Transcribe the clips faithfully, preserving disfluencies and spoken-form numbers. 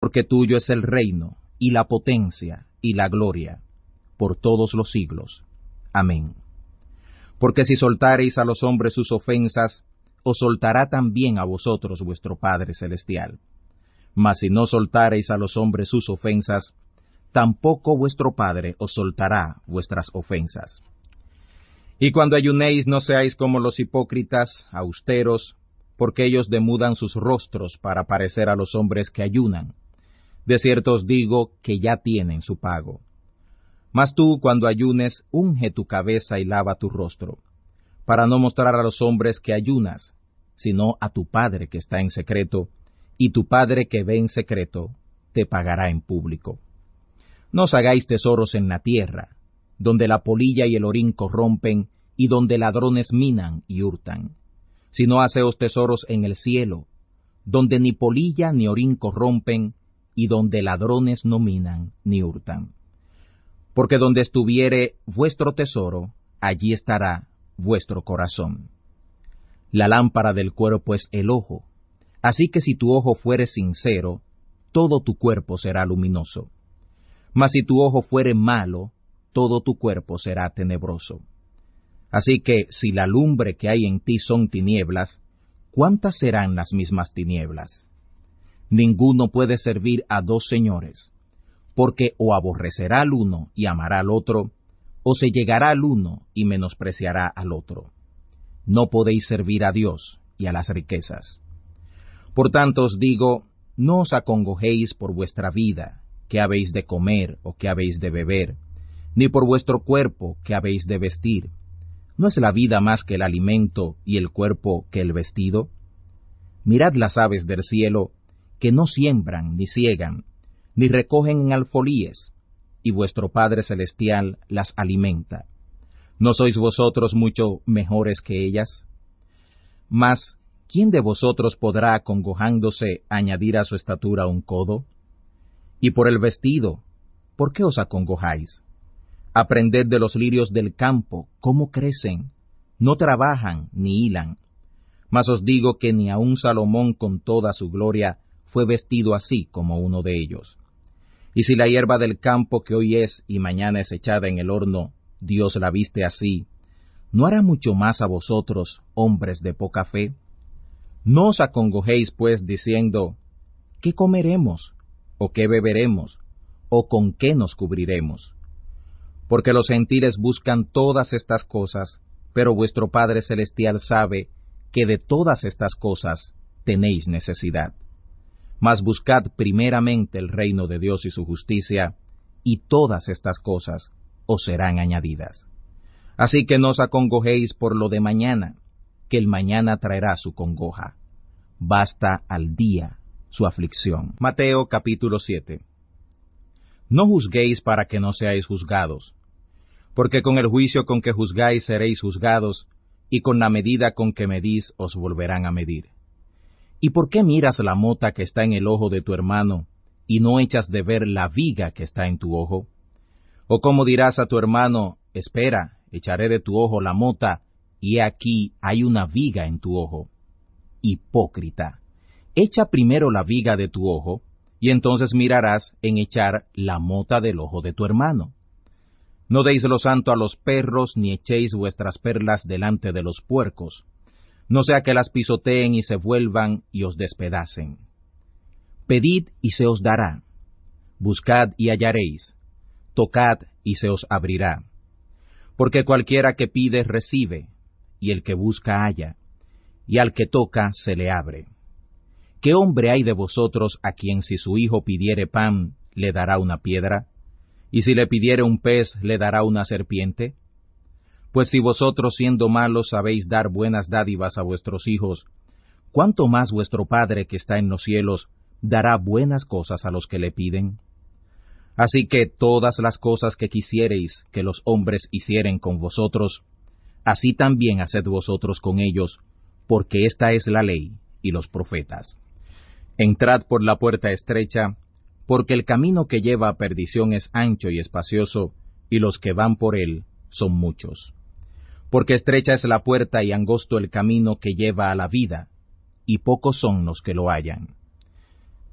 porque tuyo es el reino, y la potencia, y la gloria, por todos los siglos. Amén. Porque si soltareis a los hombres sus ofensas, os soltará también a vosotros vuestro Padre Celestial. Mas si no soltareis a los hombres sus ofensas, tampoco vuestro Padre os soltará vuestras ofensas. Y cuando ayunéis, no seáis como los hipócritas, austeros, porque ellos demudan sus rostros para parecer a los hombres que ayunan. De cierto os digo que ya tienen su pago. Mas tú, cuando ayunes, unge tu cabeza y lava tu rostro, para no mostrar a los hombres que ayunas, sino a tu Padre que está en secreto, y tu Padre que ve en secreto, te pagará en público. No os hagáis tesoros en la tierra, donde la polilla y el orín corrompen, y donde ladrones minan y hurtan, sino haceos tesoros en el cielo, donde ni polilla ni orín corrompen, y donde ladrones no minan ni hurtan. Porque donde estuviere vuestro tesoro, allí estará vuestro corazón. La lámpara del cuerpo es el ojo, así que si tu ojo fuere sincero, todo tu cuerpo será luminoso. Mas si tu ojo fuere malo, todo tu cuerpo será tenebroso. Así que si la lumbre que hay en ti son tinieblas, ¿cuántas serán las mismas tinieblas? Ninguno puede servir a dos señores, porque o aborrecerá al uno y amará al otro, o se llegará al uno y menospreciará al otro. No podéis servir a Dios y a las riquezas. Por tanto os digo, no os acongojéis por vuestra vida, que habéis de comer o que habéis de beber, ni por vuestro cuerpo, que habéis de vestir. ¿No es la vida más que el alimento y el cuerpo que el vestido? Mirad las aves del cielo, que no siembran ni siegan, ni recogen en alfolíes, y vuestro Padre Celestial las alimenta. ¿No sois vosotros mucho mejores que ellas? Mas, ¿quién de vosotros podrá, acongojándose, añadir a su estatura un codo? Y por el vestido, ¿por qué os acongojáis? Aprended de los lirios del campo, cómo crecen, no trabajan ni hilan. Mas os digo que ni aun Salomón con toda su gloria fue vestido así como uno de ellos. Y si la hierba del campo que hoy es y mañana es echada en el horno, Dios la viste así, ¿no hará mucho más a vosotros, hombres de poca fe? No os acongojéis pues diciendo, ¿qué comeremos? ¿O qué beberemos? ¿O con qué nos cubriremos? Porque los gentiles buscan todas estas cosas, pero vuestro Padre Celestial sabe que de todas estas cosas tenéis necesidad. Mas buscad primeramente el reino de Dios y su justicia, y todas estas cosas os serán añadidas. Así que no os acongojéis por lo de mañana, que el mañana traerá su congoja. Basta al día su aflicción. Mateo capítulo siete. No juzguéis para que no seáis juzgados, porque con el juicio con que juzgáis seréis juzgados, y con la medida con que medís os volverán a medir. ¿Y por qué miras la mota que está en el ojo de tu hermano, y no echas de ver la viga que está en tu ojo? ¿O cómo dirás a tu hermano, espera, echaré de tu ojo la mota, y he aquí hay una viga en tu ojo? Hipócrita, echa primero la viga de tu ojo, y entonces mirarás en echar la mota del ojo de tu hermano. No deis lo santo a los perros, ni echéis vuestras perlas delante de los puercos, no sea que las pisoteen y se vuelvan y os despedacen. Pedid y se os dará, buscad y hallaréis, tocad y se os abrirá. Porque cualquiera que pide recibe, y el que busca halla, y al que toca se le abre. ¿Qué hombre hay de vosotros a quien si su hijo pidiere pan, le dará una piedra? ¿Y si le pidiere un pez, le dará una serpiente? Pues si vosotros siendo malos sabéis dar buenas dádivas a vuestros hijos, ¿cuánto más vuestro Padre que está en los cielos dará buenas cosas a los que le piden? Así que todas las cosas que quisiereis que los hombres hicieren con vosotros, así también haced vosotros con ellos, porque esta es la ley y los profetas. Entrad por la puerta estrecha, porque el camino que lleva a perdición es ancho y espacioso, y los que van por él son muchos. Porque estrecha es la puerta y angosto el camino que lleva a la vida, y pocos son los que lo hallan.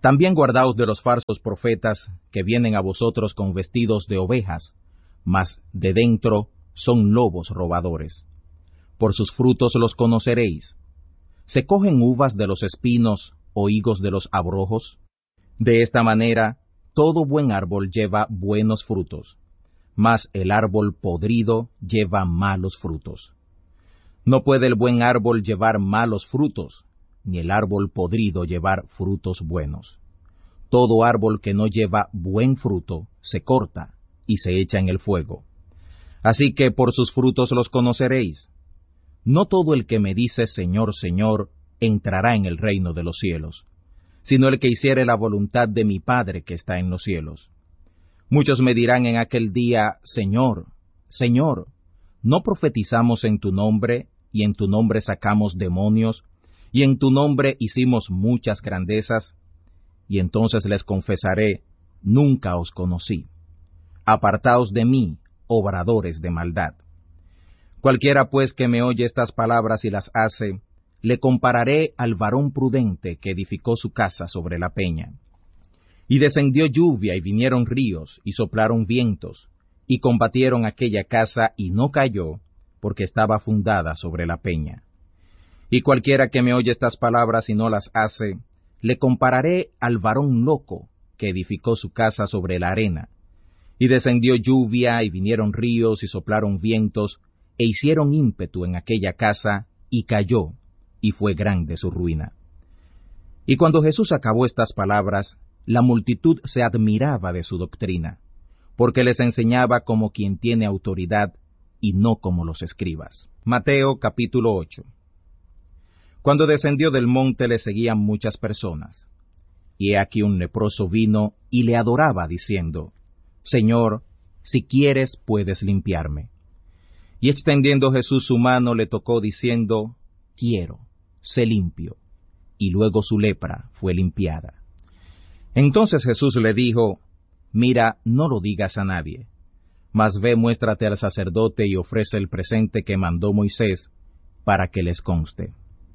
También guardaos de los falsos profetas que vienen a vosotros con vestidos de ovejas, mas de dentro son lobos robadores. Por sus frutos los conoceréis. ¿Se cogen uvas de los espinos o higos de los abrojos? De esta manera, todo buen árbol lleva buenos frutos, mas el árbol podrido lleva malos frutos. No puede el buen árbol llevar malos frutos, ni el árbol podrido llevar frutos buenos. Todo árbol que no lleva buen fruto se corta y se echa en el fuego. Así que por sus frutos los conoceréis. No todo el que me dice Señor, Señor, entrará en el reino de los cielos, sino el que hiciere la voluntad de mi Padre que está en los cielos. Muchos me dirán en aquel día, Señor, Señor, ¿no profetizamos en tu nombre, y en tu nombre sacamos demonios, y en tu nombre hicimos muchas grandezas? Y entonces les confesaré, nunca os conocí. Apartaos de mí, obradores de maldad. Cualquiera pues que me oye estas palabras y las hace, le compararé al varón prudente que edificó su casa sobre la peña. Y descendió lluvia y vinieron ríos y soplaron vientos, y combatieron aquella casa y no cayó, porque estaba fundada sobre la peña. Y cualquiera que me oye estas palabras y no las hace, le compararé al varón loco que edificó su casa sobre la arena. Y descendió lluvia y vinieron ríos y soplaron vientos, e hicieron ímpetu en aquella casa, y cayó, y fue grande su ruina. Y cuando Jesús acabó estas palabras, la multitud se admiraba de su doctrina, porque les enseñaba como quien tiene autoridad, y no como los escribas. Mateo capítulo ocho. Cuando descendió del monte le seguían muchas personas. Y he aquí un leproso vino y le adoraba, diciendo, Señor, si quieres puedes limpiarme. Y extendiendo Jesús su mano le tocó, diciendo, Quiero, sé limpio. Y luego su lepra fue limpiada. Entonces Jesús le dijo, Mira, no lo digas a nadie, mas ve, muéstrate al sacerdote y ofrece el presente que mandó Moisés, para que les conste.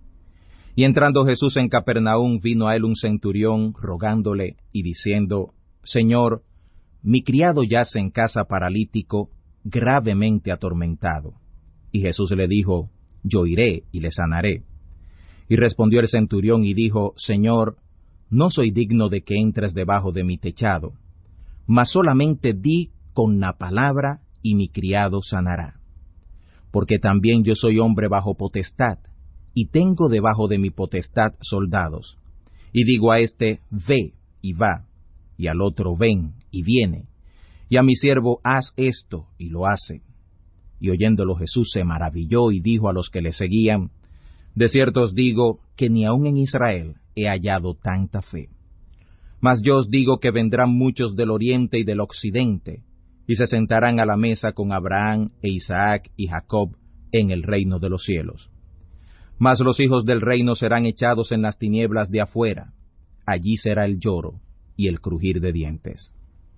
Y entrando Jesús en Capernaum, vino a él un centurión, rogándole y diciendo, Señor, mi criado yace en casa paralítico, gravemente atormentado. Y Jesús le dijo, Yo iré y le sanaré. Y respondió el centurión y dijo, Señor, no soy digno de que entres debajo de mi techado, mas solamente di con la palabra, y mi criado sanará. Porque también yo soy hombre bajo potestad, y tengo debajo de mi potestad soldados. Y digo a éste, ve, y va, y al otro, ven, y viene, y a mi siervo, haz esto, y lo hace. Y oyéndolo Jesús se maravilló, y dijo a los que le seguían, de cierto os digo, que ni aun en Israel he hallado tanta fe. Mas yo os digo que vendrán muchos del oriente y del occidente, y se sentarán a la mesa con Abraham e Isaac y Jacob en el reino de los cielos. Mas los hijos del reino serán echados en las tinieblas de afuera, allí será el lloro y el crujir de dientes.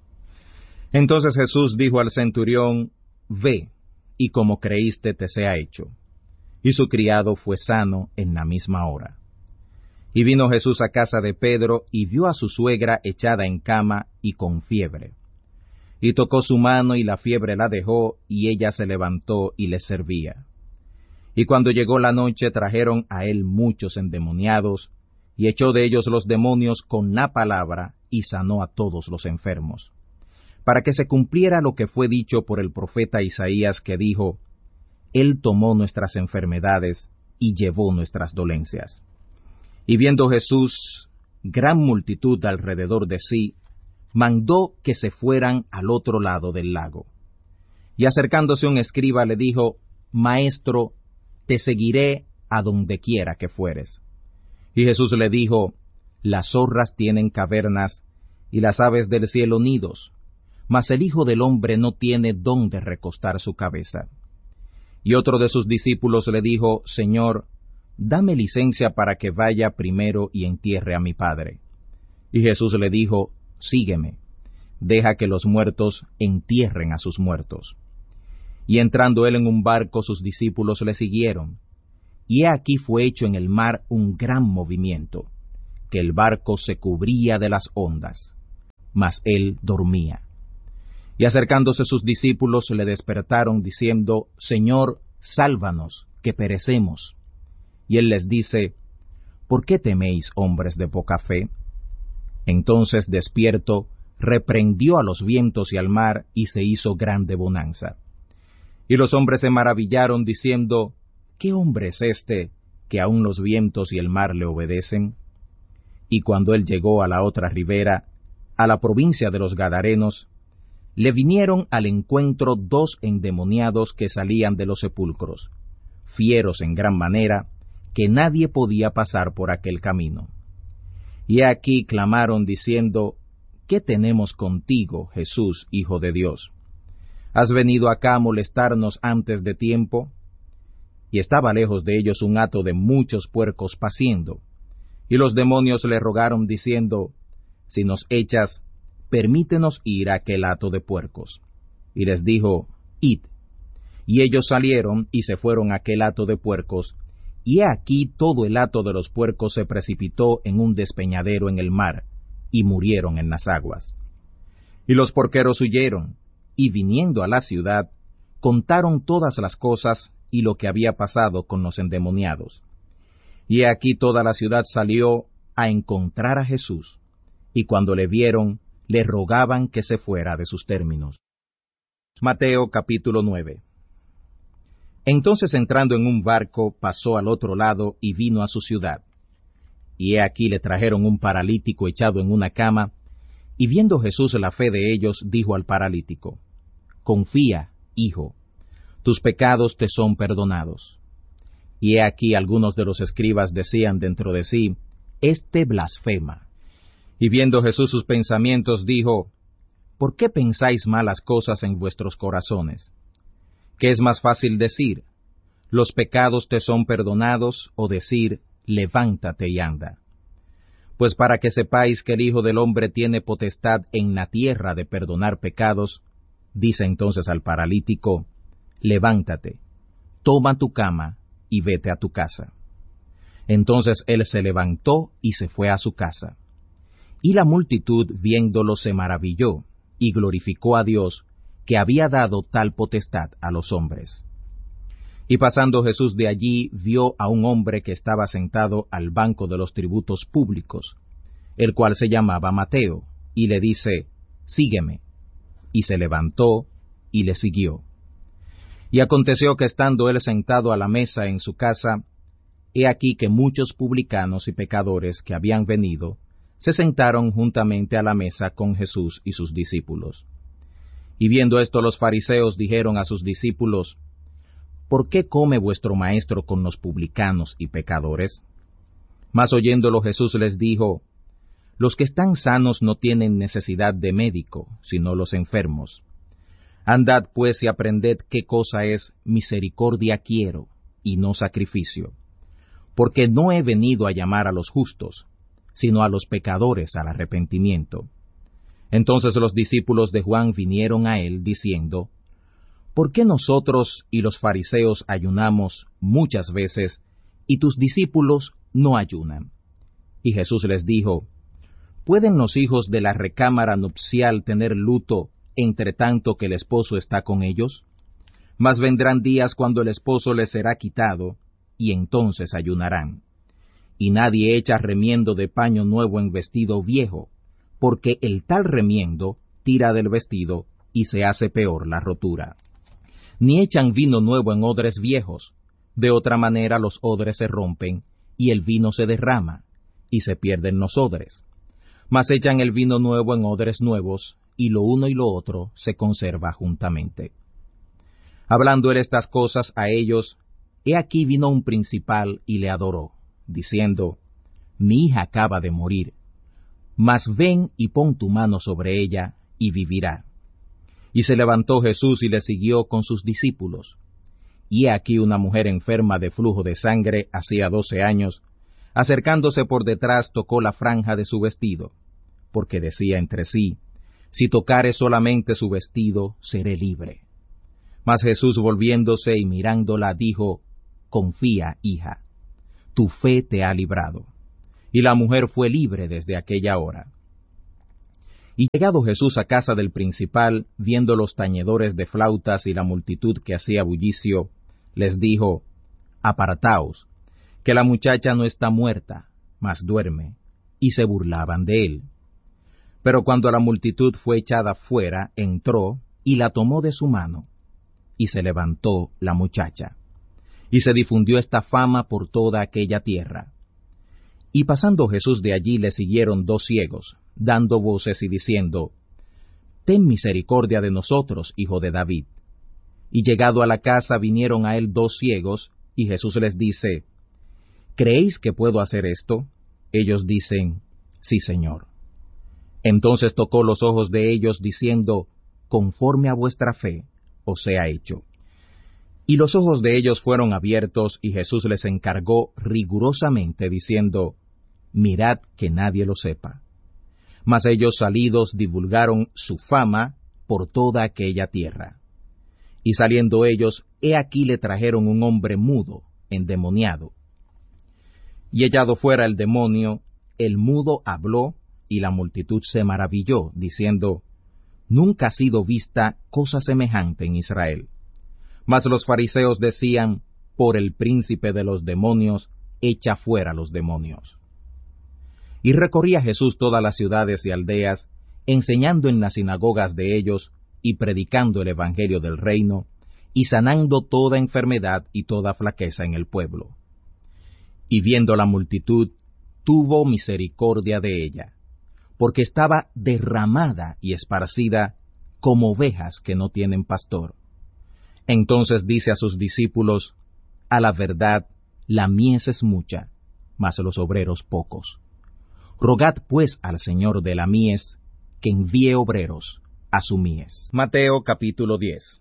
Entonces Jesús dijo al centurión, Ve, y como creíste te sea hecho. Y su criado fue sano en la misma hora. Y vino Jesús a casa de Pedro, y vio a su suegra echada en cama y con fiebre. Y tocó su mano, y la fiebre la dejó, y ella se levantó y les servía. Y cuando llegó la noche trajeron a él muchos endemoniados, y echó de ellos los demonios con la palabra, y sanó a todos los enfermos. Para que se cumpliera lo que fue dicho por el profeta Isaías, que dijo, Él tomó nuestras enfermedades, y llevó nuestras dolencias. Y viendo Jesús gran multitud alrededor de sí, mandó que se fueran al otro lado del lago. Y acercándose un escriba le dijo, Maestro, te seguiré a donde quiera que fueres. Y Jesús le dijo, Las zorras tienen cavernas, y las aves del cielo nidos, mas el Hijo del Hombre no tiene dónde recostar su cabeza. Y otro de sus discípulos le dijo, Señor, dame licencia para que vaya primero y entierre a mi padre. Y Jesús le dijo, Sígueme, deja que los muertos entierren a sus muertos. Y entrando él en un barco, sus discípulos le siguieron. Y he aquí fue hecho en el mar un gran movimiento, que el barco se cubría de las ondas, mas él dormía. Y acercándose sus discípulos le despertaron diciendo, Señor, sálvanos, que perecemos. Y él les dice, ¿por qué teméis, hombres de poca fe? Entonces, despierto, reprendió a los vientos y al mar, y se hizo grande bonanza. Y los hombres se maravillaron, diciendo, ¿qué hombre es este, que aun los vientos y el mar le obedecen? Y cuando él llegó a la otra ribera, a la provincia de los Gadarenos, le vinieron al encuentro dos endemoniados que salían de los sepulcros, fieros en gran manera, que nadie podía pasar por aquel camino. Y aquí clamaron diciendo, ¿qué tenemos contigo, Jesús, Hijo de Dios? ¿Has venido acá a molestarnos antes de tiempo? Y estaba lejos de ellos un hato de muchos puercos paciendo. Y los demonios le rogaron diciendo, si nos echas, permítenos ir a aquel hato de puercos. Y les dijo, id. Y ellos salieron y se fueron a aquel hato de puercos, y he aquí todo el hato de los puercos se precipitó en un despeñadero en el mar, y murieron en las aguas. Y los porqueros huyeron, y viniendo a la ciudad, contaron todas las cosas y lo que había pasado con los endemoniados. Y he aquí toda la ciudad salió a encontrar a Jesús, y cuando le vieron, le rogaban que se fuera de sus términos. Mateo capítulo nueve. Entonces entrando en un barco, pasó al otro lado y vino a su ciudad. Y he aquí le trajeron un paralítico echado en una cama, y viendo Jesús la fe de ellos, dijo al paralítico, confía, hijo, tus pecados te son perdonados. Y he aquí algunos de los escribas decían dentro de sí, este blasfema. Y viendo Jesús sus pensamientos, dijo, ¿por qué pensáis malas cosas en vuestros corazones? ¿Qué es más fácil decir, los pecados te son perdonados, o decir, levántate y anda? Pues para que sepáis que el Hijo del Hombre tiene potestad en la tierra de perdonar pecados, dice entonces al paralítico, levántate, toma tu cama y vete a tu casa. Entonces él se levantó y se fue a su casa. Y la multitud viéndolo se maravilló, y glorificó a Dios, que había dado tal potestad a los hombres. Y pasando Jesús de allí, vio a un hombre que estaba sentado al banco de los tributos públicos, el cual se llamaba Mateo, y le dice, sígueme. Y se levantó, y le siguió. Y aconteció que estando él sentado a la mesa en su casa, he aquí que muchos publicanos y pecadores que habían venido, se sentaron juntamente a la mesa con Jesús y sus discípulos. Y viendo esto los fariseos dijeron a sus discípulos, ¿por qué come vuestro maestro con los publicanos y pecadores? Mas oyéndolo Jesús les dijo, los que están sanos no tienen necesidad de médico, sino los enfermos. Andad pues y aprended qué cosa es misericordia quiero, y no sacrificio. Porque no he venido a llamar a los justos, sino a los pecadores al arrepentimiento. Entonces los discípulos de Juan vinieron a él, diciendo, ¿por qué nosotros y los fariseos ayunamos muchas veces, y tus discípulos no ayunan? Y Jesús les dijo, ¿pueden los hijos de la recámara nupcial tener luto, entre tanto que el esposo está con ellos? Mas vendrán días cuando el esposo les será quitado, y entonces ayunarán. Y nadie echa remiendo de paño nuevo en vestido viejo, porque el tal remiendo tira del vestido, y se hace peor la rotura. Ni echan vino nuevo en odres viejos, de otra manera los odres se rompen, y el vino se derrama, y se pierden los odres. Mas echan el vino nuevo en odres nuevos, y lo uno y lo otro se conserva juntamente. Hablando él estas cosas a ellos, he aquí vino un principal y le adoró, diciendo, mi hija acaba de morir, mas ven y pon tu mano sobre ella, y vivirá. Y se levantó Jesús y le siguió con sus discípulos. Y he aquí una mujer enferma de flujo de sangre hacía doce años, acercándose por detrás tocó la franja de su vestido, porque decía entre sí, si tocare solamente su vestido, seré libre. Mas Jesús volviéndose y mirándola, dijo, confía, hija, tu fe te ha librado. y la mujer fue libre desde aquella hora. Y llegado Jesús a casa del principal, viendo los tañedores de flautas y la multitud que hacía bullicio, les dijo, Apartaos, que la muchacha no está muerta, mas duerme. Y se burlaban de él. Pero cuando la multitud fue echada fuera, entró y la tomó de su mano, y se levantó la muchacha. Y se difundió esta fama por toda aquella tierra. Y pasando Jesús de allí le siguieron dos ciegos, dando voces y diciendo, Ten misericordia de nosotros, hijo de David. Y llegado a la casa vinieron a él dos ciegos, y Jesús les dice, ¿Creéis que puedo hacer esto? Ellos dicen, Sí, Señor. Entonces tocó los ojos de ellos, diciendo, Conforme a vuestra fe os sea hecho. Y los ojos de ellos fueron abiertos, y Jesús les encargó rigurosamente, diciendo, Mirad que nadie lo sepa. Mas ellos salidos divulgaron su fama por toda aquella tierra. Y saliendo ellos, he aquí le trajeron un hombre mudo, endemoniado. Y echado fuera el demonio, el mudo habló, y la multitud se maravilló, diciendo, Nunca ha sido vista cosa semejante en Israel. Mas los fariseos decían, Por el príncipe de los demonios, echa fuera los demonios. Y recorría Jesús todas las ciudades y aldeas, enseñando en las sinagogas de ellos, y predicando el evangelio del reino, y sanando toda enfermedad y toda flaqueza en el pueblo. Y viendo la multitud, tuvo misericordia de ella, porque estaba derramada y esparcida como ovejas que no tienen pastor. Entonces dice a sus discípulos, A la verdad, la mies es mucha, mas los obreros pocos. Rogad pues al Señor de la mies, que envíe obreros a su mies. Mateo capítulo diez.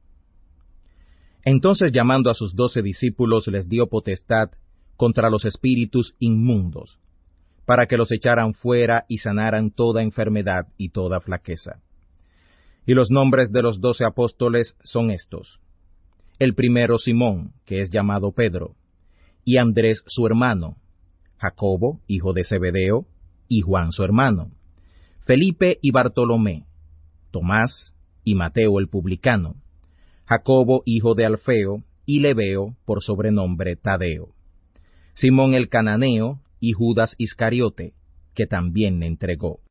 Entonces llamando a sus doce discípulos les dio potestad contra los espíritus inmundos, para que los echaran fuera y sanaran toda enfermedad y toda flaqueza. Y los nombres de los doce apóstoles son estos: el primero Simón, que es llamado Pedro, y Andrés su hermano, Jacobo, hijo de Zebedeo, y Juan su hermano, Felipe y Bartolomé, Tomás y Mateo el publicano, Jacobo hijo de Alfeo, y Lebeo por sobrenombre Tadeo, Simón el cananeo, y Judas Iscariote, que también le entregó.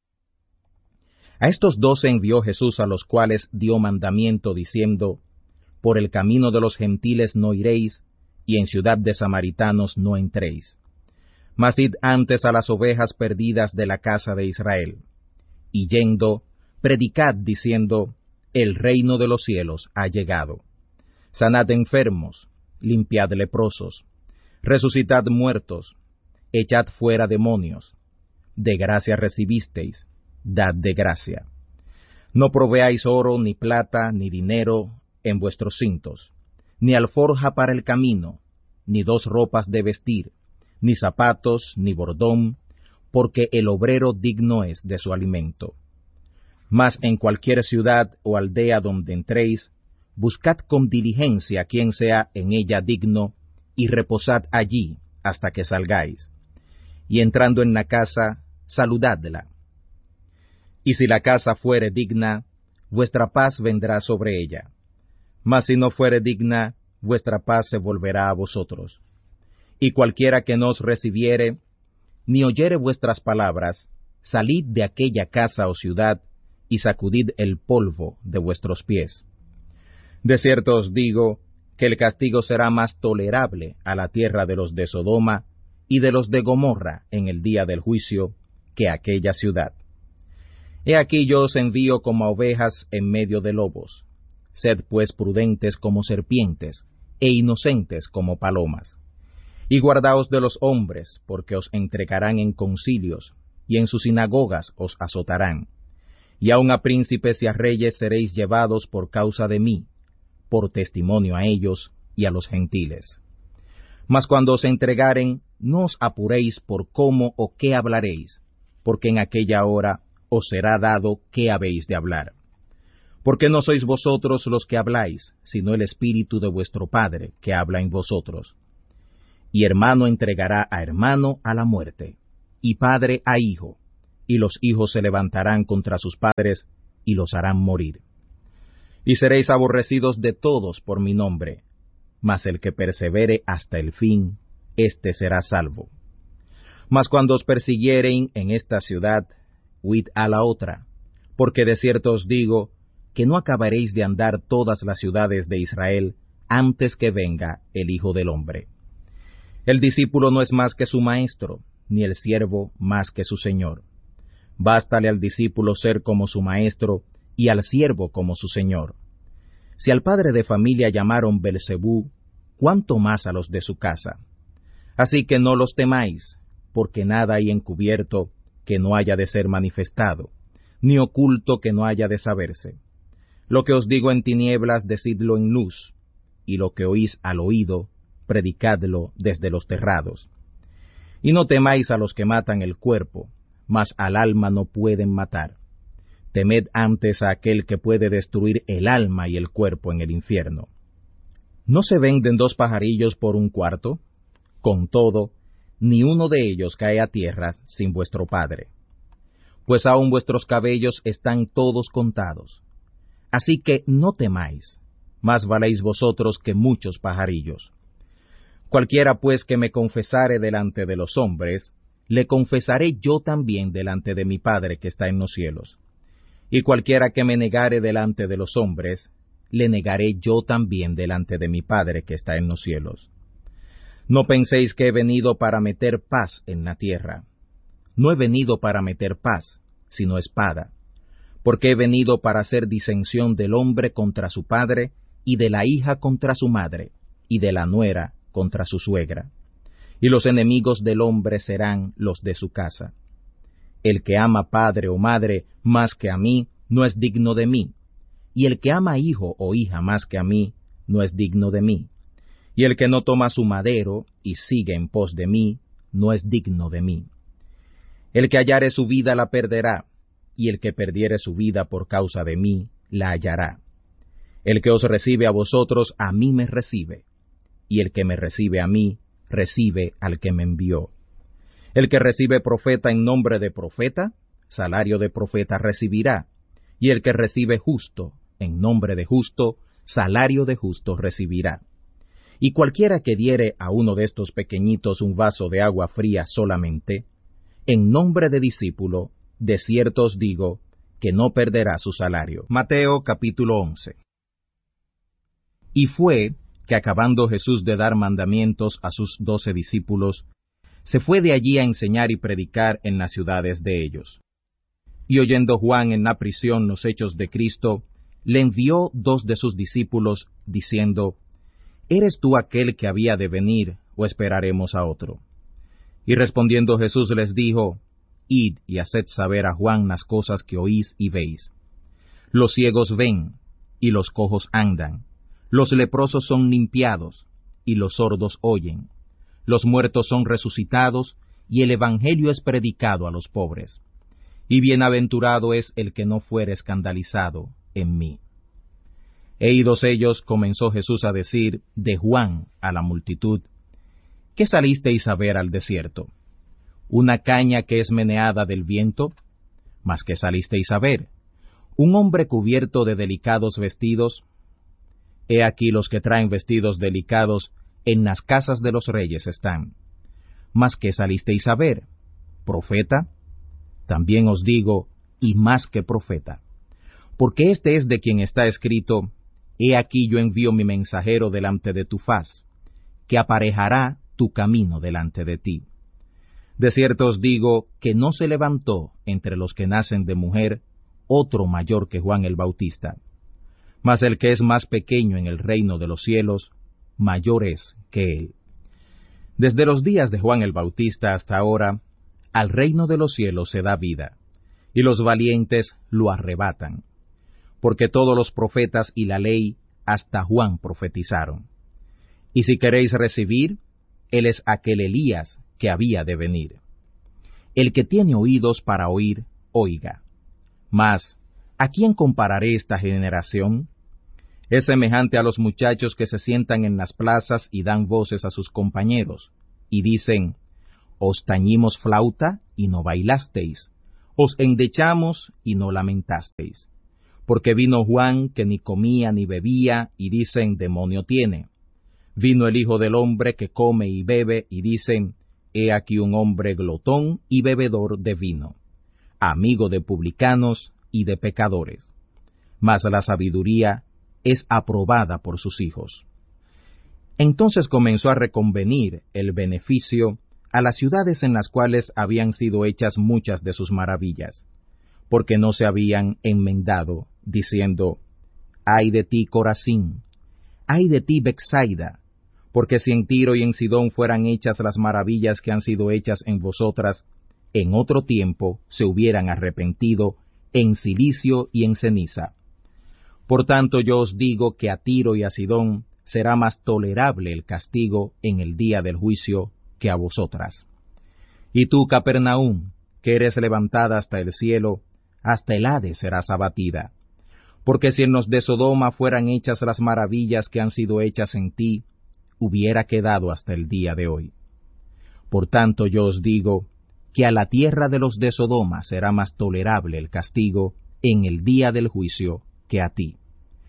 A estos doce envió Jesús, a los cuales dio mandamiento, diciendo, Por el camino de los gentiles no iréis, y en ciudad de samaritanos no entréis. Mas id antes a las ovejas perdidas de la casa de Israel. Y yendo, predicad, diciendo, El reino de los cielos ha llegado. Sanad enfermos, limpiad leprosos, resucitad muertos, echad fuera demonios. De gracia recibisteis, dad de gracia. No proveáis oro, ni plata, ni dinero en vuestros cintos, ni alforja para el camino, ni dos ropas de vestir, ni zapatos, ni bordón, porque el obrero digno es de su alimento. Mas en cualquier ciudad o aldea donde entréis, buscad con diligencia quien sea en ella digno, y reposad allí hasta que salgáis. Y entrando en la casa, saludadla. Y si la casa fuere digna, vuestra paz vendrá sobre ella. Mas si no fuere digna, vuestra paz se volverá a vosotros. Y cualquiera que no os recibiere, ni oyere vuestras palabras, salid de aquella casa o ciudad, y sacudid el polvo de vuestros pies. De cierto os digo, que el castigo será más tolerable a la tierra de los de Sodoma y de los de Gomorra en el día del juicio, que aquella ciudad. He aquí yo os envío como a ovejas en medio de lobos. Sed pues prudentes como serpientes, e inocentes como palomas. Y guardaos de los hombres, porque os entregarán en concilios, y en sus sinagogas os azotarán. Y aun a príncipes y a reyes seréis llevados por causa de mí, por testimonio a ellos y a los gentiles. Mas cuando os entregaren, no os apuréis por cómo o qué hablaréis, porque en aquella hora os será dado qué habéis de hablar. Porque no sois vosotros los que habláis, sino el Espíritu de vuestro Padre que habla en vosotros. Y hermano entregará a hermano a la muerte, y padre a hijo, y los hijos se levantarán contra sus padres, y los harán morir. Y seréis aborrecidos de todos por mi nombre, mas el que persevere hasta el fin, éste será salvo. Mas cuando os persiguieren en esta ciudad, huid a la otra, porque de cierto os digo, que no acabaréis de andar todas las ciudades de Israel, antes que venga el Hijo del Hombre. El discípulo no es más que su maestro, ni el siervo más que su señor. Bástale al discípulo ser como su maestro, y al siervo como su señor. Si al padre de familia llamaron Belzebú, cuánto más a los de su casa. Así que no los temáis, porque nada hay encubierto que no haya de ser manifestado, ni oculto que no haya de saberse. Lo que os digo en tinieblas, decidlo en luz, y lo que oís al oído, predicadlo desde los terrados. Y no temáis a los que matan el cuerpo, mas al alma no pueden matar. Temed antes a aquel que puede destruir el alma y el cuerpo en el infierno. ¿No se venden dos pajarillos por un cuarto? Con todo, ni uno de ellos cae a tierra sin vuestro Padre. Pues aun vuestros cabellos están todos contados. Así que no temáis, más valéis vosotros que muchos pajarillos. Cualquiera pues que me confesare delante de los hombres, le confesaré yo también delante de mi Padre que está en los cielos. Y cualquiera que me negare delante de los hombres, le negaré yo también delante de mi Padre que está en los cielos. No penséis que he venido para meter paz en la tierra. No he venido para meter paz, sino espada, porque he venido para hacer disensión del hombre contra su padre, y de la hija contra su madre, y de la nuera contra su suegra. Y los enemigos del hombre serán los de su casa. El que ama padre o madre más que a mí, no es digno de mí, y el que ama hijo o hija más que a mí, no es digno de mí. Y el que no toma su madero y sigue en pos de mí, no es digno de mí. El que hallare su vida la perderá, y el que perdiere su vida por causa de mí, la hallará. El que os recibe a vosotros, a mí me recibe, y el que me recibe a mí, recibe al que me envió. El que recibe profeta en nombre de profeta, salario de profeta recibirá, y el que recibe justo en nombre de justo, salario de justo recibirá. Y cualquiera que diere a uno de estos pequeñitos un vaso de agua fría solamente, en nombre de discípulo, de cierto os digo, que no perderá su salario. Mateo capítulo once. Y fue que acabando Jesús de dar mandamientos a sus doce discípulos, se fue de allí a enseñar y predicar en las ciudades de ellos. Y oyendo Juan en la prisión los hechos de Cristo, le envió dos de sus discípulos, diciendo, ¿Eres tú aquel que había de venir, o esperaremos a otro? Y respondiendo Jesús les dijo, Id y haced saber a Juan las cosas que oís y veis. Los ciegos ven, y los cojos andan, los leprosos son limpiados, y los sordos oyen, los muertos son resucitados, y el evangelio es predicado a los pobres. Y bienaventurado es el que no fuere escandalizado en mí. E idos ellos, comenzó Jesús a decir de Juan a la multitud, ¿qué salisteis a ver al desierto? ¿Una caña que es meneada del viento? ¿Mas qué salisteis a ver? ¿Un hombre cubierto de delicados vestidos? He aquí los que traen vestidos delicados en las casas de los reyes están. ¿Mas qué salisteis a ver? ¿Profeta? También os digo, y más que profeta. Porque este es de quien está escrito, He aquí yo envío mi mensajero delante de tu faz, que aparejará tu camino delante de ti. De cierto os digo que no se levantó entre los que nacen de mujer otro mayor que Juan el Bautista. Mas el que es más pequeño en el reino de los cielos, mayor es que él. Desde los días de Juan el Bautista hasta ahora, al reino de los cielos se da vida, y los valientes lo arrebatan. Porque todos los profetas y la ley hasta Juan profetizaron. Y si queréis recibir, él es aquel Elías que había de venir. El que tiene oídos para oír, oiga. Mas, ¿a quién compararé esta generación? Es semejante a los muchachos que se sientan en las plazas y dan voces a sus compañeros, y dicen, Os tañimos flauta y no bailasteis, os endechamos y no lamentasteis. Porque vino Juan, que ni comía ni bebía, y dicen, demonio tiene. Vino el Hijo del Hombre, que come y bebe, y dicen, he aquí un hombre glotón y bebedor de vino, amigo de publicanos y de pecadores. Mas la sabiduría es aprobada por sus hijos. Entonces comenzó a reconvenir el beneficio a las ciudades en las cuales habían sido hechas muchas de sus maravillas, porque no se habían enmendado, diciendo, ay de ti, Corazín, ay de ti, Betsaida, porque si en Tiro y en Sidón fueran hechas las maravillas que han sido hechas en vosotras, en otro tiempo se hubieran arrepentido en cilicio y en ceniza. Por tanto yo os digo que a Tiro y a Sidón será más tolerable el castigo en el día del juicio que a vosotras. Y tú, Capernaum, que eres levantada hasta el cielo, hasta el Hades serás abatida. Porque si en los de Sodoma fueran hechas las maravillas que han sido hechas en ti, hubiera quedado hasta el día de hoy. Por tanto yo os digo, que a la tierra de los de Sodoma será más tolerable el castigo en el día del juicio que a ti.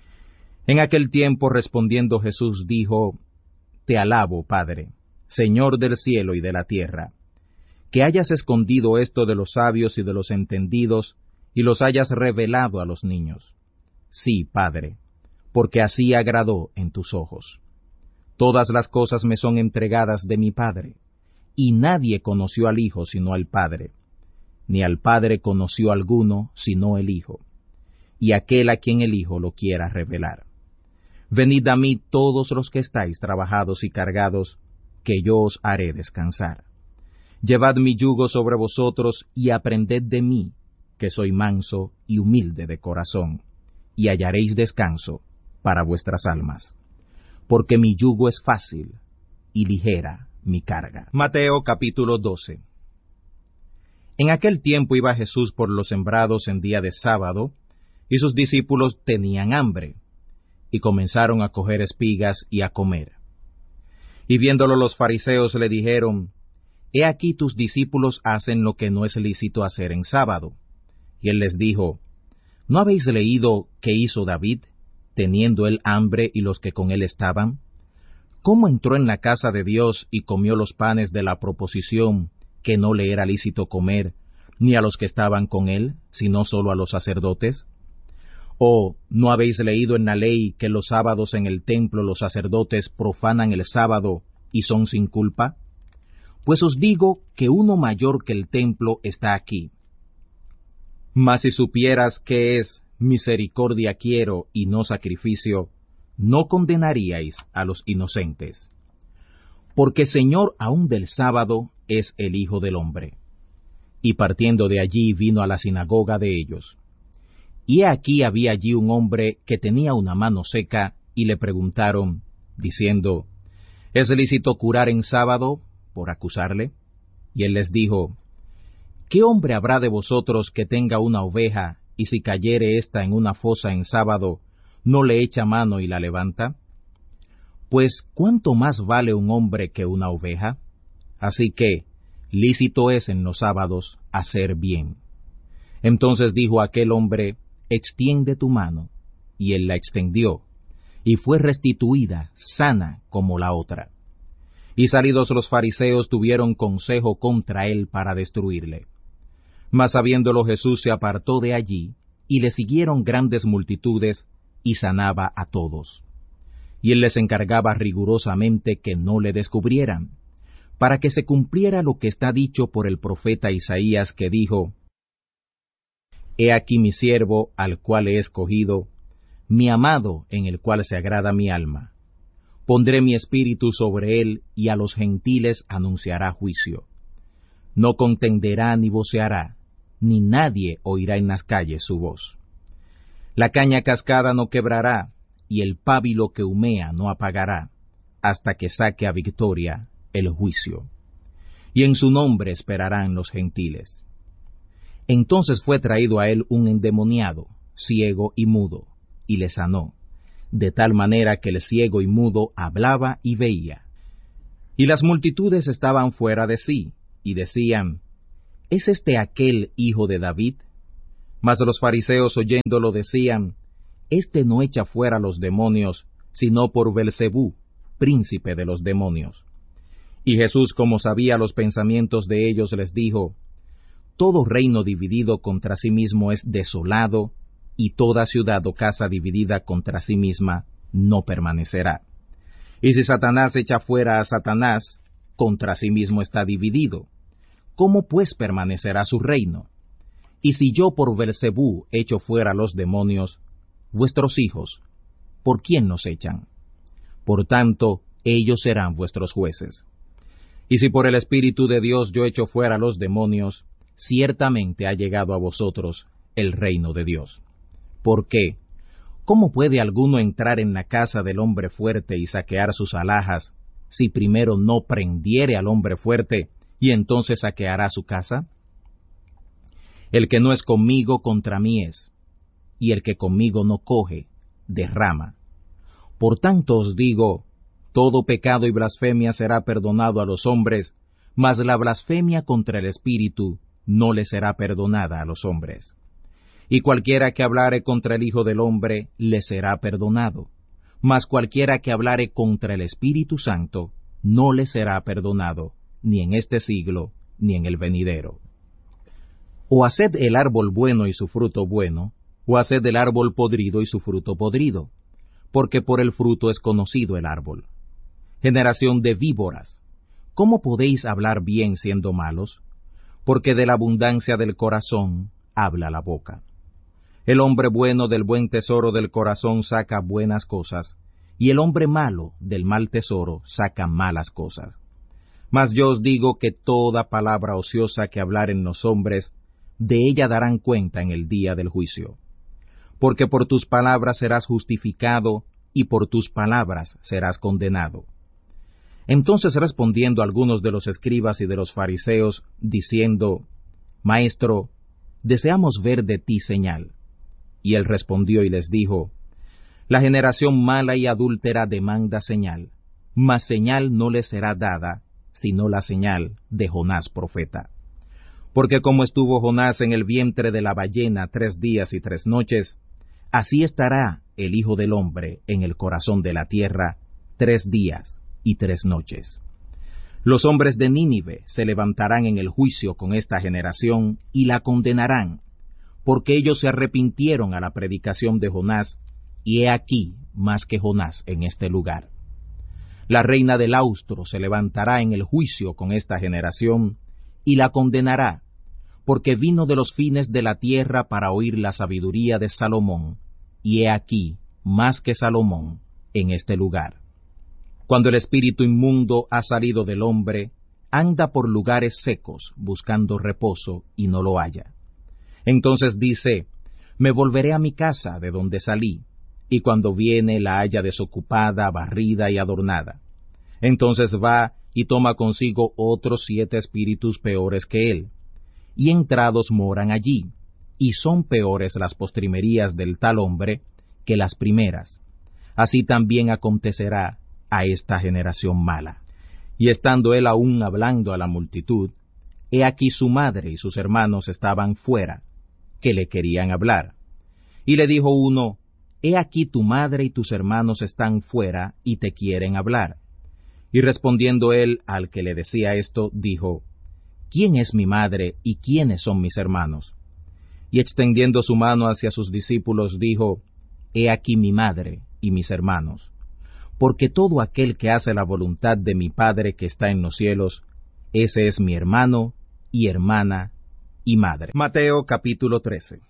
En aquel tiempo respondiendo Jesús dijo, te alabo, Padre, Señor del cielo y de la tierra, que hayas escondido esto de los sabios y de los entendidos, y los hayas revelado a los niños. Sí, Padre, porque así agradó en tus ojos. Todas las cosas me son entregadas de mi Padre, y nadie conoció al Hijo sino al Padre, ni al Padre conoció alguno sino el Hijo, y aquel a quien el Hijo lo quiera revelar. Venid a mí todos los que estáis trabajados y cargados, que yo os haré descansar. Llevad mi yugo sobre vosotros y aprended de mí, que soy manso y humilde de corazón, y hallaréis descanso para vuestras almas. Porque mi yugo es fácil y ligera mi carga. Mateo capítulo doce. En aquel tiempo iba Jesús por los sembrados en día de sábado, y sus discípulos tenían hambre, y comenzaron a coger espigas y a comer. Y viéndolo los fariseos le dijeron, he aquí tus discípulos hacen lo que no es lícito hacer en sábado. Y él les dijo, ¿no habéis leído qué hizo David, teniendo él hambre y los que con él estaban? ¿Cómo entró en la casa de Dios y comió los panes de la proposición que no le era lícito comer, ni a los que estaban con él, sino solo a los sacerdotes? ¿O no habéis leído en la ley que los sábados en el templo los sacerdotes profanan el sábado y son sin culpa? Pues os digo que uno mayor que el templo está aquí. Mas si supieras qué es misericordia quiero y no sacrificio, no condenaríais a los inocentes. Porque Señor aún del sábado es el Hijo del Hombre. Y partiendo de allí vino a la sinagoga de ellos. Y he aquí había allí un hombre que tenía una mano seca, y le preguntaron, diciendo, ¿es lícito curar en sábado? Por acusarle. Y él les dijo, ¿qué hombre habrá de vosotros que tenga una oveja, y si cayere ésta en una fosa en sábado, no le echa mano y la levanta? Pues, ¿cuánto más vale un hombre que una oveja? Así que, lícito es en los sábados hacer bien. Entonces dijo aquel hombre, extiende tu mano. Y él la extendió, y fue restituida, sana como la otra. Y salidos los fariseos tuvieron consejo contra él para destruirle. Mas sabiéndolo Jesús se apartó de allí, y le siguieron grandes multitudes, y sanaba a todos. Y él les encargaba rigurosamente que no le descubrieran, para que se cumpliera lo que está dicho por el profeta Isaías, que dijo, He aquí mi siervo, al cual he escogido, mi amado, en el cual se agrada mi alma. Pondré mi espíritu sobre él, y a los gentiles anunciará juicio. No contenderá ni voceará, ni nadie oirá en las calles su voz. La caña cascada no quebrará, y el pábilo que humea no apagará, hasta que saque a victoria el juicio. Y en su nombre esperarán los gentiles. Entonces fue traído a él un endemoniado, ciego y mudo, y le sanó, de tal manera que el ciego y mudo hablaba y veía. Y las multitudes estaban fuera de sí, y decían, ¿es este aquel hijo de David? Mas los fariseos oyéndolo decían, Este no echa fuera los demonios, sino por Belzebú, príncipe de los demonios. Y Jesús, como sabía los pensamientos de ellos, les dijo, Todo reino dividido contra sí mismo es desolado, y toda ciudad o casa dividida contra sí misma no permanecerá. Y si Satanás echa fuera a Satanás, contra sí mismo está dividido. ¿Cómo pues permanecerá su reino? Y si yo por Belzebú echo fuera los demonios, vuestros hijos, ¿por quién nos echan? Por tanto, ellos serán vuestros jueces. Y si por el Espíritu de Dios yo echo fuera los demonios, ciertamente ha llegado a vosotros el reino de Dios. ¿Por qué? ¿Cómo puede alguno entrar en la casa del hombre fuerte y saquear sus alhajas, si primero no prendiere al hombre fuerte, y entonces saqueará su casa? El que no es conmigo, contra mí es, y el que conmigo no coge, derrama. Por tanto os digo, todo pecado y blasfemia será perdonado a los hombres, mas la blasfemia contra el Espíritu no le será perdonada a los hombres. Y cualquiera que hablare contra el Hijo del Hombre le será perdonado, mas cualquiera que hablare contra el Espíritu Santo no le será perdonado, ni en este siglo, ni en el venidero. O haced el árbol bueno y su fruto bueno, o haced el árbol podrido y su fruto podrido, porque por el fruto es conocido el árbol. Generación de víboras, ¿cómo podéis hablar bien siendo malos? Porque de la abundancia del corazón habla la boca. El hombre bueno del buen tesoro del corazón saca buenas cosas, y el hombre malo del mal tesoro saca malas cosas. Mas yo os digo que toda palabra ociosa que hablaren los hombres, de ella darán cuenta en el día del juicio. Porque por tus palabras serás justificado, y por tus palabras serás condenado. Entonces respondiendo algunos de los escribas y de los fariseos, diciendo, Maestro, deseamos ver de ti señal. Y él respondió y les dijo, La generación mala y adúltera demanda señal, mas señal no le será dada, sino la señal de Jonás profeta. Porque como estuvo Jonás en el vientre de la ballena tres días y tres noches, así estará el Hijo del Hombre en el corazón de la tierra tres días y tres noches. Los hombres de Nínive se levantarán en el juicio con esta generación y la condenarán, porque ellos se arrepintieron a la predicación de Jonás, y he aquí más que Jonás en este lugar. La reina del austro se levantará en el juicio con esta generación, y la condenará, porque vino de los fines de la tierra para oír la sabiduría de Salomón, y he aquí más que Salomón en este lugar. Cuando el espíritu inmundo ha salido del hombre, anda por lugares secos buscando reposo y no lo halla. Entonces dice, me volveré a mi casa de donde salí, y cuando viene la halla desocupada, barrida y adornada. Entonces va y toma consigo otros siete espíritus peores que él, y entrados moran allí, y son peores las postrimerías del tal hombre que las primeras. Así también acontecerá a esta generación mala. Y estando él aún hablando a la multitud, he aquí su madre y sus hermanos estaban fuera, que le querían hablar. Y le dijo uno, he aquí tu madre y tus hermanos están fuera y te quieren hablar. Y respondiendo él al que le decía esto, dijo, ¿quién es mi madre y quiénes son mis hermanos? Y extendiendo su mano hacia sus discípulos, dijo, he aquí mi madre y mis hermanos. Porque todo aquel que hace la voluntad de mi Padre que está en los cielos, ese es mi hermano y hermana y madre. Mateo capítulo trece.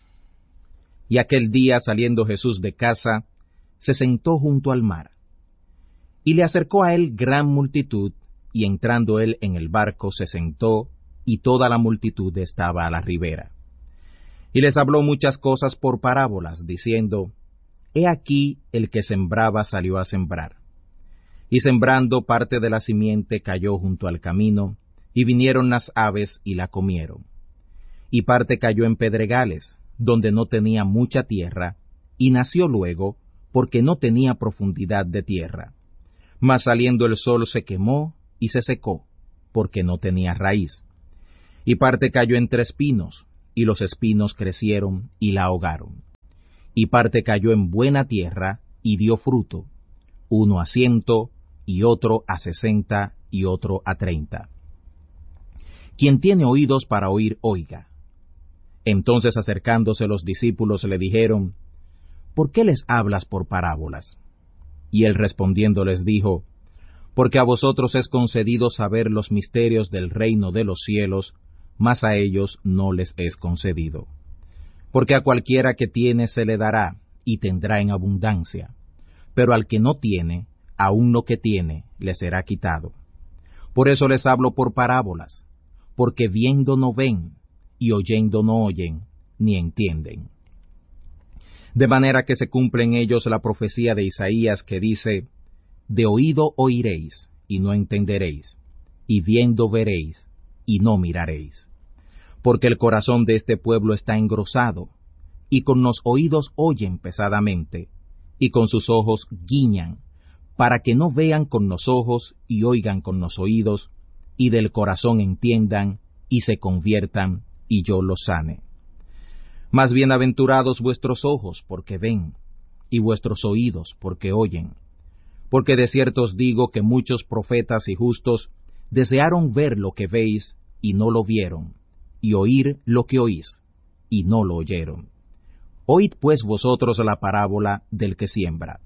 Y aquel día saliendo Jesús de casa, se sentó junto al mar. Y le acercó a él gran multitud, y entrando él en el barco se sentó, y toda la multitud estaba a la ribera. Y les habló muchas cosas por parábolas, diciendo, he aquí el que sembraba salió a sembrar. Y sembrando parte de la simiente cayó junto al camino, y vinieron las aves y la comieron. Y parte cayó en pedregales, donde no tenía mucha tierra, y nació luego, porque no tenía profundidad de tierra. Mas saliendo el sol se quemó y se secó, porque no tenía raíz. Y parte cayó entre espinos, y los espinos crecieron y la ahogaron. Y parte cayó en buena tierra, y dio fruto, uno a ciento, y otro a sesenta, y otro a treinta. Quien tiene oídos para oír, oiga. Entonces acercándose los discípulos le dijeron, ¿por qué les hablas por parábolas? Y él respondiendo les dijo, porque a vosotros es concedido saber los misterios del reino de los cielos, mas a ellos no les es concedido. Porque a cualquiera que tiene se le dará, y tendrá en abundancia, pero al que no tiene, aun lo que tiene, le será quitado. Por eso les hablo por parábolas, porque viendo no ven, y oyendo no oyen, ni entienden. De manera que se cumple en ellos la profecía de Isaías que dice, de oído oiréis, y no entenderéis, y viendo veréis, y no miraréis. Porque el corazón de este pueblo está engrosado, y con los oídos oyen pesadamente, y con sus ojos guiñan, para que no vean con los ojos y oigan con los oídos, y del corazón entiendan, y se conviertan, y yo los sane. Más bienaventurados vuestros ojos, porque ven, y vuestros oídos, porque oyen. Porque de cierto os digo que muchos profetas y justos desearon ver lo que veis, y no lo vieron, y oír lo que oís, y no lo oyeron. Oíd pues vosotros la parábola del que siembra.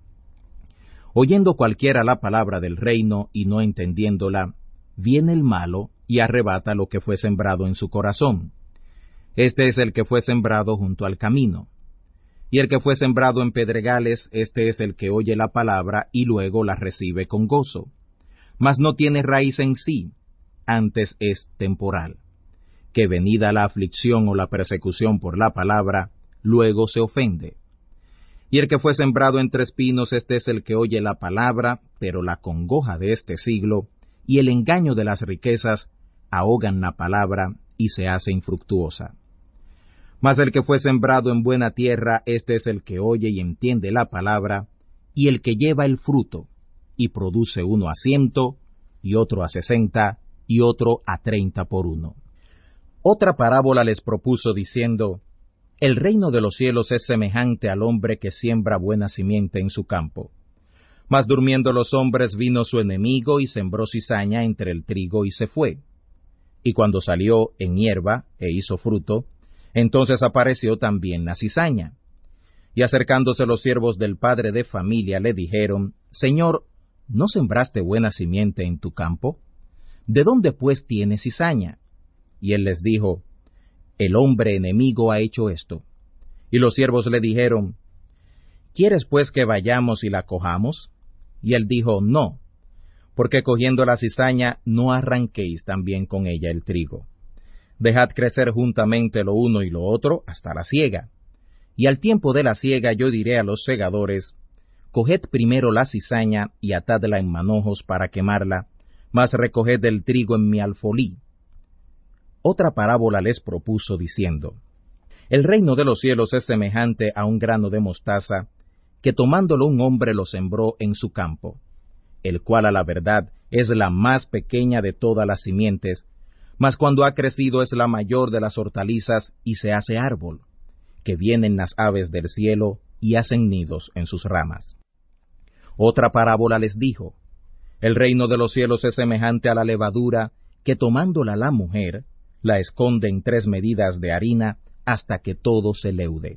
Oyendo cualquiera la palabra del reino y no entendiéndola, viene el malo y arrebata lo que fue sembrado en su corazón. Este es el que fue sembrado junto al camino. Y el que fue sembrado en pedregales, este es el que oye la palabra y luego la recibe con gozo. Mas no tiene raíz en sí, antes es temporal, que venida la aflicción o la persecución por la palabra, luego se ofende. Y el que fue sembrado entre espinos, este es el que oye la palabra, pero la congoja de este siglo, y el engaño de las riquezas, ahogan la palabra, y se hace infructuosa. Mas el que fue sembrado en buena tierra, este es el que oye y entiende la palabra, y el que lleva el fruto, y produce uno a ciento, y otro a sesenta, y otro a treinta por uno. Otra parábola les propuso diciendo, el reino de los cielos es semejante al hombre que siembra buena simiente en su campo. Mas durmiendo los hombres vino su enemigo y sembró cizaña entre el trigo y se fue. Y cuando salió en hierba e hizo fruto, entonces apareció también la cizaña. Y acercándose los siervos del padre de familia le dijeron, Señor, ¿no sembraste buena simiente en tu campo? ¿De dónde pues tiene cizaña? Y él les dijo, el hombre enemigo ha hecho esto. Y los siervos le dijeron, ¿quieres pues que vayamos y la cojamos? Y él dijo, no, porque cogiendo la cizaña no arranquéis también con ella el trigo. Dejad crecer juntamente lo uno y lo otro hasta la siega. Y al tiempo de la siega yo diré a los segadores, coged primero la cizaña y atadla en manojos para quemarla, mas recoged el trigo en mi alfolí. Otra parábola les propuso diciendo, el reino de los cielos es semejante a un grano de mostaza, que tomándolo un hombre lo sembró en su campo, el cual a la verdad es la más pequeña de todas las simientes, mas cuando ha crecido es la mayor de las hortalizas y se hace árbol, que vienen las aves del cielo y hacen nidos en sus ramas. Otra parábola les dijo, el reino de los cielos es semejante a la levadura, que tomándola la mujer, la esconde en tres medidas de harina hasta que todo se leude.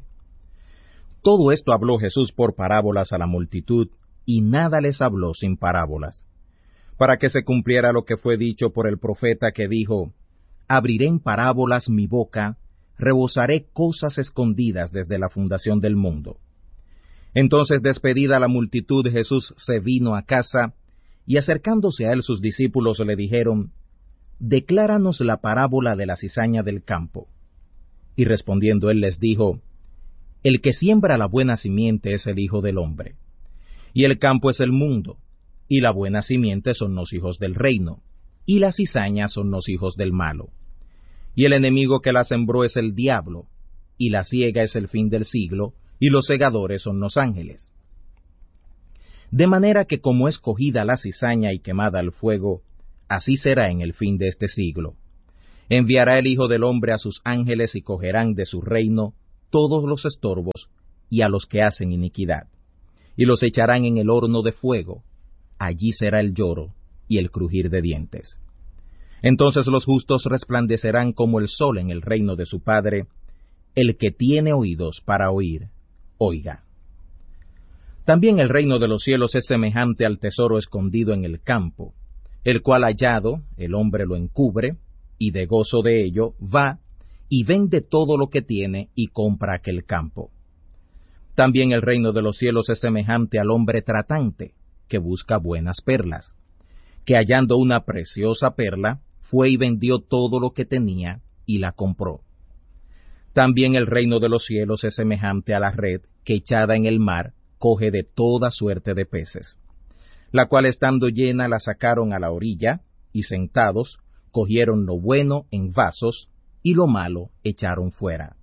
Todo esto habló Jesús por parábolas a la multitud, y nada les habló sin parábolas, para que se cumpliera lo que fue dicho por el profeta que dijo, abriré en parábolas mi boca, rebosaré cosas escondidas desde la fundación del mundo. Entonces, despedida la multitud, Jesús se vino a casa, y acercándose a él sus discípulos le dijeron, decláranos la parábola de la cizaña del campo. Y respondiendo él les dijo, el que siembra la buena simiente es el Hijo del Hombre, y el campo es el mundo, y la buena simiente son los hijos del reino, y la cizaña son los hijos del malo. Y el enemigo que la sembró es el diablo, y la siega es el fin del siglo, y los segadores son los ángeles. De manera que como es cogida la cizaña y quemada al fuego, así será en el fin de este siglo. Enviará el Hijo del Hombre a sus ángeles y cogerán de su reino todos los estorbos y a los que hacen iniquidad, y los echarán en el horno de fuego. Allí será el lloro y el crujir de dientes. Entonces los justos resplandecerán como el sol en el reino de su Padre. El que tiene oídos para oír, oiga. También el reino de los cielos es semejante al tesoro escondido en el campo, el cual hallado el hombre lo encubre, y de gozo de ello va y vende todo lo que tiene y compra aquel campo. También el reino de los cielos es semejante al hombre tratante, que busca buenas perlas, que hallando una preciosa perla, fue y vendió todo lo que tenía y la compró. También el reino de los cielos es semejante a la red que echada en el mar coge de toda suerte de peces, la cual estando llena la sacaron a la orilla, y sentados cogieron lo bueno en vasos, y lo malo echaron fuera.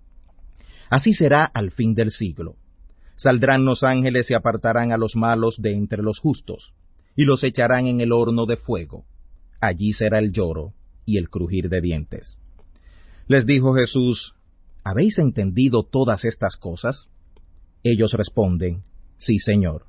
Así será al fin del siglo. Saldrán los ángeles y apartarán a los malos de entre los justos, y los echarán en el horno de fuego. Allí será el lloro y el crujir de dientes. Les dijo Jesús: ¿Habéis entendido todas estas cosas? Ellos responden: Sí, Señor.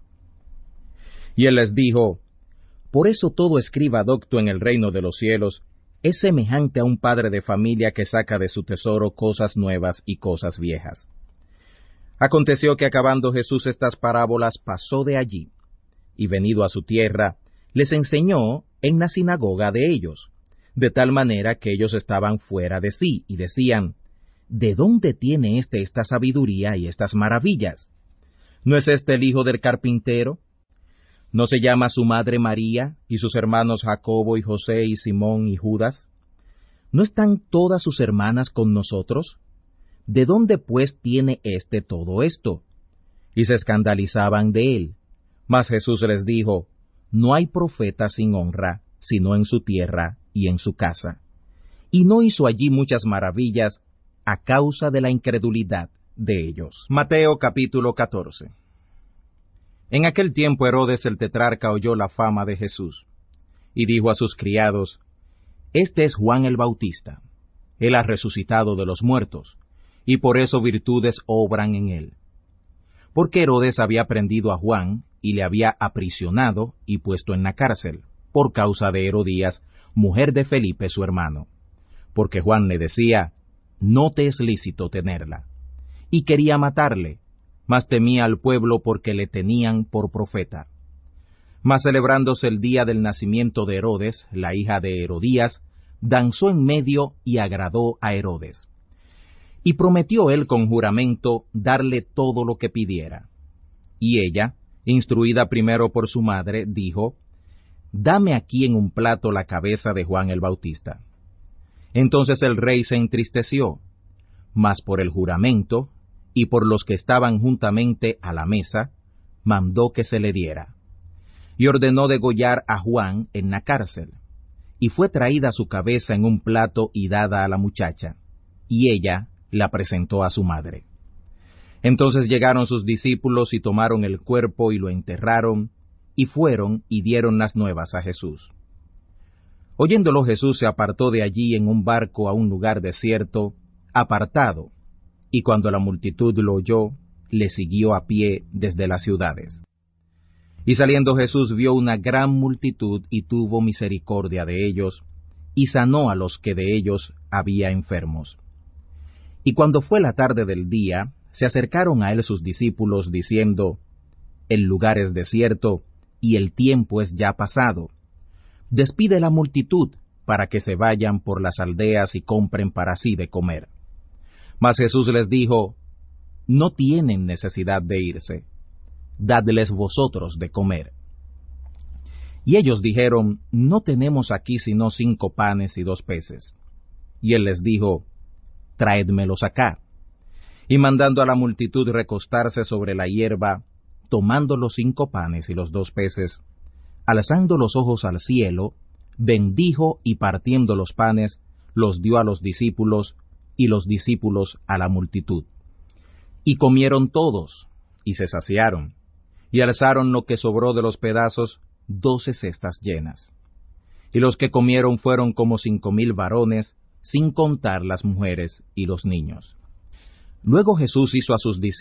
Y él les dijo: Por eso todo escriba docto en el reino de los cielos es semejante a un padre de familia que saca de su tesoro cosas nuevas y cosas viejas. Aconteció que acabando Jesús estas parábolas pasó de allí, y venido a su tierra, les enseñó en la sinagoga de ellos, de tal manera que ellos estaban fuera de sí, y decían: ¿De dónde tiene éste esta sabiduría y estas maravillas? ¿No es este el hijo del carpintero? ¿No se llama su madre María, y sus hermanos Jacobo y José y Simón y Judas? ¿No están todas sus hermanas con nosotros? ¿De dónde pues tiene éste todo esto? Y se escandalizaban de él. Mas Jesús les dijo: No hay profeta sin honra, sino en su tierra y en su casa. Y no hizo allí muchas maravillas, a causa de la incredulidad de ellos. Mateo capítulo catorce. En aquel tiempo Herodes el tetrarca oyó la fama de Jesús, y dijo a sus criados: Este es Juan el Bautista. Él ha resucitado de los muertos, y por eso virtudes obran en él. Porque Herodes había prendido a Juan, y le había aprisionado y puesto en la cárcel, por causa de Herodías, mujer de Felipe su hermano. Porque Juan le decía: No te es lícito tenerla. Y quería matarle, mas temía al pueblo porque le tenían por profeta. Mas celebrándose el día del nacimiento de Herodes, la hija de Herodías, danzó en medio y agradó a Herodes. Y prometió él con juramento darle todo lo que pidiera. Y ella, instruida primero por su madre, dijo: Dame aquí en un plato la cabeza de Juan el Bautista. Entonces el rey se entristeció, mas por el juramento, y por los que estaban juntamente a la mesa, mandó que se le diera. Y ordenó degollar a Juan en la cárcel. Y fue traída su cabeza en un plato y dada a la muchacha, y ella la presentó a su madre. Entonces llegaron sus discípulos y tomaron el cuerpo y lo enterraron, y fueron y dieron las nuevas a Jesús. Oyéndolo Jesús se apartó de allí en un barco a un lugar desierto, apartado, y cuando la multitud lo oyó, le siguió a pie desde las ciudades. Y saliendo Jesús vio una gran multitud y tuvo misericordia de ellos, y sanó a los que de ellos había enfermos. Y cuando fue la tarde del día, se acercaron a él sus discípulos, diciendo: El lugar es desierto, y el tiempo es ya pasado. Despide la multitud, para que se vayan por las aldeas y compren para sí de comer. Mas Jesús les dijo: No tienen necesidad de irse, dadles vosotros de comer. Y ellos dijeron: No tenemos aquí sino cinco panes y dos peces. Y él les dijo: Traédmelos acá. Y mandando a la multitud recostarse sobre la hierba, tomando los cinco panes y los dos peces, alzando los ojos al cielo, bendijo y partiendo los panes, los dio a los discípulos, y los discípulos a la multitud. Y comieron todos, y se saciaron, y alzaron lo que sobró de los pedazos, doce cestas llenas. y los que comieron fueron como cinco mil varones, sin contar las mujeres y los niños. Luego Jesús hizo a sus discípulos